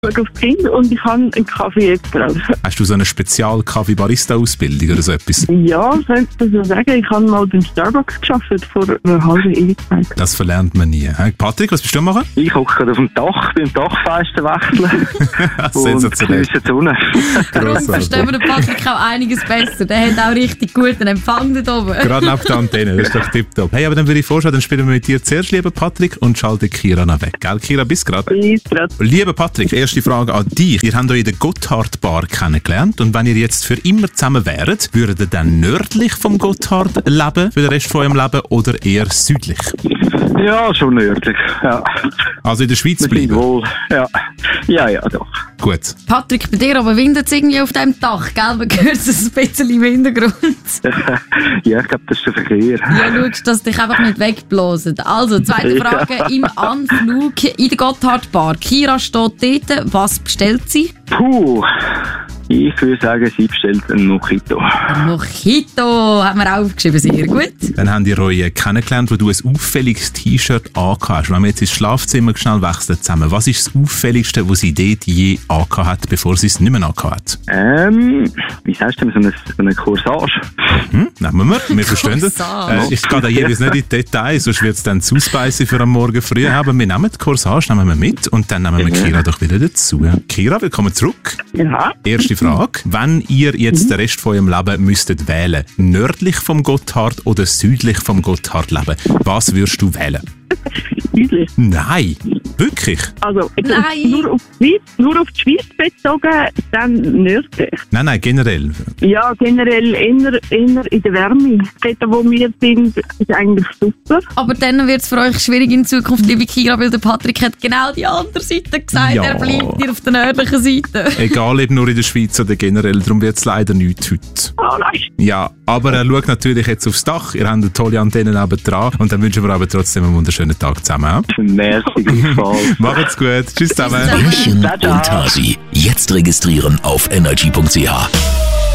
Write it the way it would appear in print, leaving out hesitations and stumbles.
aufs Kind und ich habe einen Kaffee jetzt gerade. Hast du so eine Spezial-Kaffee-Barista-Ausbildung oder so etwas? Ja, könnte ich so sagen. Ich habe mal beim Starbucks gearbeitet vor einer halben Ewigkeit. Das verlernt man nie. Patrick, was bist du am machen? Ich hocke gerade auf dem Dach, beim Dachfenster wechseln. Sensationell. Und die Sonne. Darum verstehen wir den Patrick auch einiges besser. Der hat auch richtig guten Empfang da oben. Gerade neben der Antenne, das ist doch tipptopp. Hey, aber dann würde ich vorschlagen, dann spielen wir mit dir zuerst, lieber Patrick, und schalten Kira noch weg. Gell, Kira, bis gerade. Bis gerade. Lieber Patrick, erste Frage an dich. Ihr habt euch in der Gotthard-Bar kennengelernt und wenn ihr jetzt für immer zusammen wäret, würdet ihr dann nördlich vom Gotthard leben für den Rest von eurem Leben oder eher südlich? Ja, schon nördlich. Ja. Also in der Schweiz bleiben? Wohl. Ja, doch. Gut. Patrick, bei dir aber windet es irgendwie auf dem Dach, gell? Man hört es ein bisschen im Hintergrund. Ja, ich glaube, das ist der Verkehr. Ja, schaust, dass dich einfach nicht wegblasen. Also, zweite Frage im Anflug in der Gotthard-Bar. Kira steht dort. Was bestellt sie? Puh. Ich würde sagen, sie bestellt einen Mojito. Ein Mojito haben wir aufgeschrieben, sehr gut. Dann habt ihr euch kennengelernt, wo du ein auffälliges T-Shirt angehabt hast. Wenn wir jetzt ins Schlafzimmer schnell wechseln zusammen, was ist das Auffälligste, was sie dort je angehabt hat, bevor sie es nicht mehr angehabt hat? Wie sagst du denn, so eine Corsage? Nehmen wir verstehen das. Ich gehe da jeweils nicht in die Details, sonst wird es dann zu spicy für am Morgen früh. Aber wir nehmen die Corsage nehmen wir mit und dann nehmen wir Kira doch wieder dazu. Kira, willkommen zurück. Ja. Erste Frage. Wenn ihr jetzt den Rest von eurem Leben müsstet wählen, nördlich vom Gotthard oder südlich vom Gotthard leben, was würdest du wählen? Südlich. Nein, wirklich? Also, Nein. nur auf die Schweiz bezogen, dann nördlich. Nein, generell. Ja, generell eher in der Wärme. Dort, wo wir sind, ist eigentlich super. Aber dann wird es für euch schwierig in Zukunft, liebe Kira, weil der Patrick hat genau die andere Seite gesagt. Ja. Er bleibt hier auf der nördlichen Seite. Egal, ob nur in der Schweiz oder generell, darum wird es leider nichts heute. Oh nein. Ja, aber er schaut natürlich jetzt aufs Dach. Ihr habt eine tolle Antenne nebendran und dann wünschen wir aber trotzdem einen wunderschönen Tag zusammen. Merci, Fall. Macht's gut. Tschüss zusammen. München und Hasi. Jetzt registrieren auf energy.ch.